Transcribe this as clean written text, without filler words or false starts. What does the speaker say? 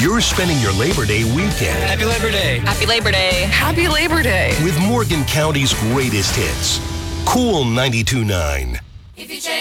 You're spending your Labor Day weekend Happy Labor Day. Happy Labor Day. Happy Labor Day. with Morgan County's greatest hits. Cool 92.9. If you change